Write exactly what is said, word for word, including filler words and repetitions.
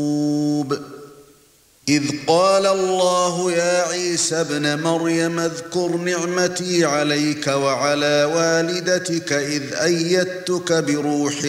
إذ قال الله يا عيسى ابن مريم اذكر نعمتي عليك وعلى والدتك إذ أيدتك بروح